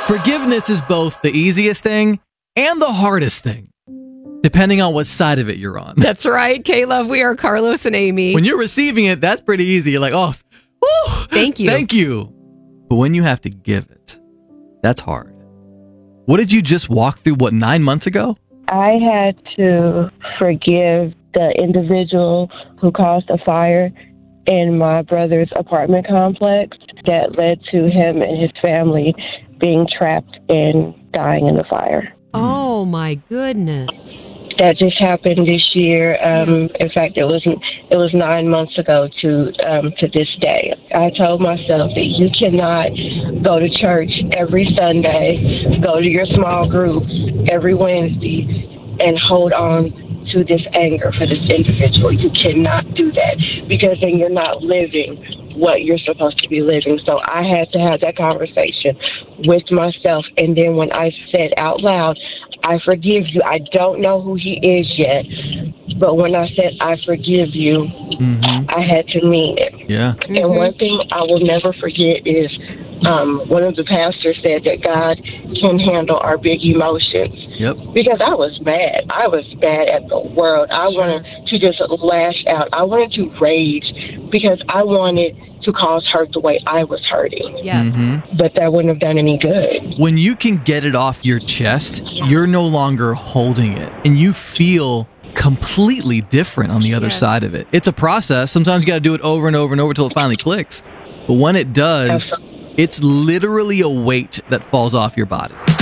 Forgiveness is both the easiest thing and the hardest thing, depending on what side of it you're on. That's right, K-Love. We are Carlos and Amy. When you're receiving it, that's pretty easy. You're like, oh, whew, thank you. Thank you. But when you have to give it, that's hard. What did you just walk through, 9 months ago? I had to forgive the individual who caused a fire in my brother's apartment complex that led to him and his family being trapped and dying in the fire. Oh, my goodness. That just happened this year. In fact, it was 9 months ago to this day. I told myself that you cannot go to church every Sunday, go to your small groups every Wednesday, and hold on to this anger for this individual. You cannot do that, because then you're not living what you're supposed to be living. So I had to have that conversation with myself. And then when I said out loud, I forgive you, I don't know who he is yet, but when I said I forgive you, I had to mean it. Yeah. And one thing I will never forget is one of the pastors said that God can handle our big emotions. Yep. Because I was mad. I was mad at the world. I wanted to just lash out. I wanted to rage because I wanted to cause hurt the way I was hurting. Yes. But that wouldn't have done any good. When you can get it off your chest, you're no longer holding it, and you feel completely different on the other side of it. It's a process. Sometimes you got to do it over and over and over until it finally clicks. But when it does, it's literally a weight that falls off your body.